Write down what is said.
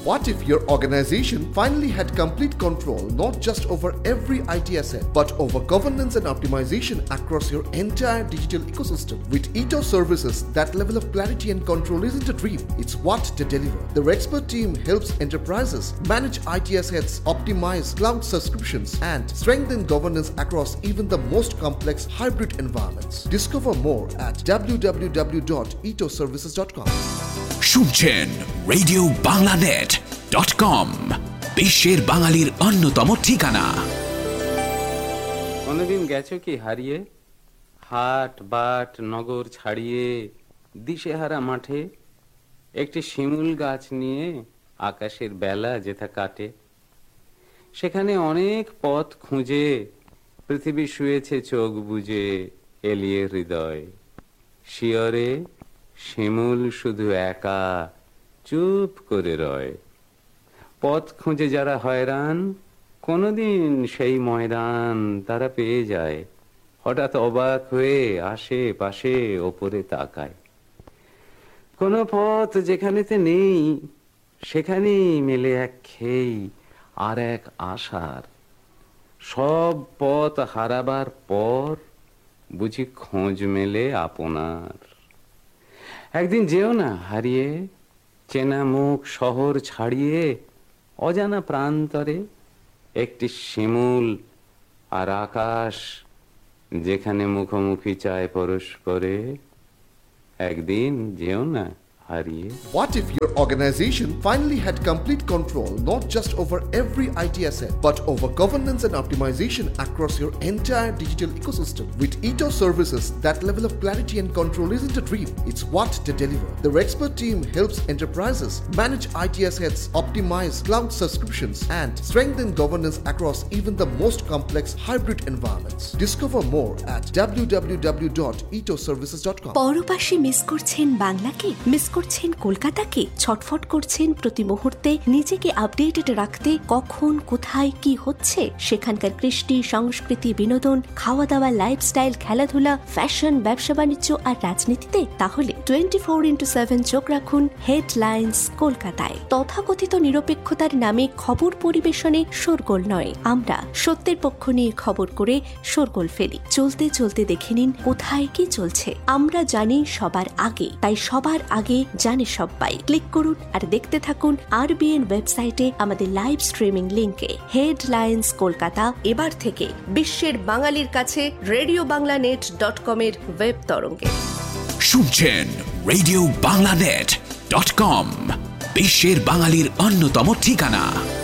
What if your organization finally had complete control not just over every IT asset but over governance and optimization across your entire digital ecosystem? With Ethos Services, that level of clarity and control isn't a dream, it's what they deliver. Their expert team helps enterprises manage IT assets, optimize cloud subscriptions, and strengthen governance across even the most complex hybrid environments. Discover more at www.ethosservices.com. শুনছেন radio বাংলানেট.com, বিশ্বের বাঙালির অন্যতম ঠিকানা। কোনদিন গেছো কি হারিয়ে, হাট বাট নগর ছাড়িয়ে দিশেহারা মাঠে একটি শিমুল গাছ নিয়ে আকাশের বেলা যেথা কাটে? সেখানে অনেক পথ খুঁজে পৃথিবী শুয়েছে চোখ বুজে, এলিয়ে হৃদয় শিয়রে শিমুল শুধু একা চুপ করে রয়। পথ খুঁজে যারা হয়রান, কোনদিন সেই ময়দান তারা পেয়ে যায়, হঠাৎ অবাক হয়ে আসে পাশে ওপরে তাকায়। কোন পথ যেখানেতে নেই সেখানেই মেলে এক খেই আর এক আশার। সব পথ হারাবার পর বুঝি খোঁজ মেলে আপনার। একদিন যেও না হারিয়ে, চেনা মুখ শহর ছাড়িয়ে, অজানা প্রান্তরে একটি শিমুল আর আকাশ যেখানে মুখোমুখি চায় পরস্পরে। একদিন যেও না হারিয়ে। What if your organization finally had complete control not just over every IT asset but over governance and optimization across your entire digital ecosystem? With Ethos Services, that level of clarity and control isn't a dream, it's what they deliver. Their expert team helps enterprises manage IT assets, optimize cloud subscriptions, and strengthen governance across even the most complex hybrid environments. Discover more at www.ethosservices.com. পরপাশে miss করছেন বাংলাকে, miss করছেন কলকাতাকে, ছটফট করছেন প্রতি মুহূর্তে নিজেকে updated রাখতে কখন কোথায় কি হচ্ছে সেখানকার কৃষ্টি সংস্কৃতি বিনোদন খাওয়া দাওয়া লাইফস্টাইল খেলাধুলা ফ্যাশন ব্যবসা বাণিজ্য আর রাজনীতিতে? তাহলে 24x7 চোখ রাখুন হেডলাইন্স কলকাতায়। তথাকথিত নিরপেক্ষতার নামে খবর পরিবেশনে শোরগোল নয়, আমরা সত্যের পক্ষ নিয়ে খবর করে শোরগোল ফেলি। চলতে চলতে দেখে নিন কোথায় কি চলছে। আমরা জানি সবার আগে, তাই সবার আগে জানে সবাই। ক্লিক করুন আর দেখতে থাকুন RBN ওয়েবসাইটে আমাদের লাইভ স্ট্রিমিং লিংকে। হেডলাইন্স কলকাতা এবার থেকে বিশ্বের বাঙালির কাছে রেডিও বাংলানেট.com এর ওয়েব তরঙ্গে। শুনছেন রেডিও বাংলানেট.com, বিশ্বের বাঙালির অন্যতম ঠিকানা।